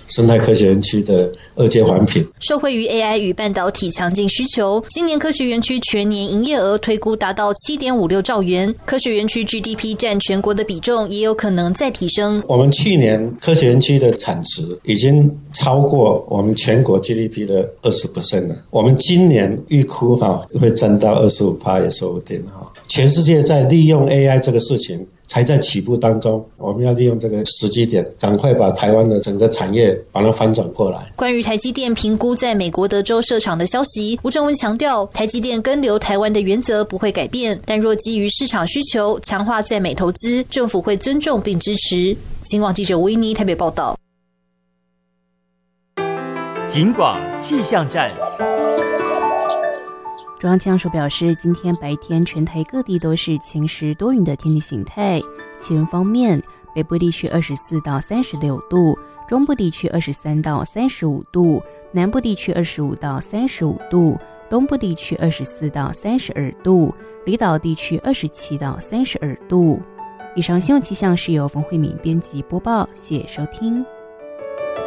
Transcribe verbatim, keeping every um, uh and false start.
生态科学园区的二阶环评。 受惠于 A I 与半导体强劲需求，今年科学园区全年营业额推估达到 七点五六兆元，科学园区 G D P 占全国的比重也有可能再提升。 我们去年科学园区的产值已经超过我们全国 G D P 的 百分之二十 了，我们今年预估哈会占到 百分之二十五 也说不定哈。全世界在利用 A I 这个事情才在起步当中，我们要利用这个时机点，赶快把台湾的整个产业把它翻转过来。 关于台积电评估在美国德州设厂的消息，吴正文强调，台积电跟留台湾的原则不会改变，但若基于市场需求强化在美投资，政府会尊重并支持。警广记者维尼台北报道。 警广气象站。 中央气象署表示，今天白天全台各地都是晴时多云的天气形态。气温方面，北部地区二十四到三十六度，中部地区二十三到三十五度，南部地区二十五到三十五度，东部地区二十四到三十二度，离岛地区二十七到三十二度。以上新闻气象是由冯慧敏编辑播报，谢谢收听。